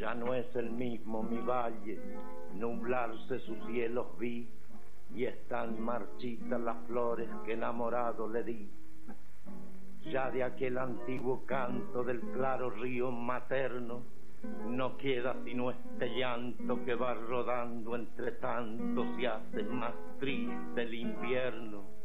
Ya no es el mismo mi valle, nublarse sus cielos vi, y están marchitas las flores que enamorado le di. Ya de aquel antiguo canto del claro río materno no queda sino este llanto que va rodando entre tanto, se hace más triste el invierno.